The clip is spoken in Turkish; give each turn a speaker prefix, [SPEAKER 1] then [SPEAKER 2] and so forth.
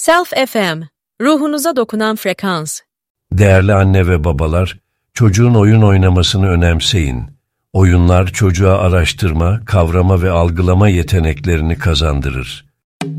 [SPEAKER 1] Self FM, ruhunuza dokunan frekans.
[SPEAKER 2] Değerli anne ve babalar, çocuğun oyun oynamasını önemseyin. Oyunlar çocuğa araştırma, kavrama ve algılama yeteneklerini kazandırır.